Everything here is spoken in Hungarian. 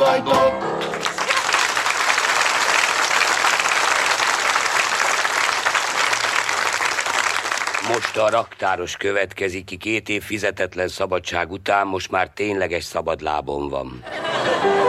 ajtót. Most a raktáros következik ki 2 év fizetetlen szabadság után, most már tényleges szabadlábon van.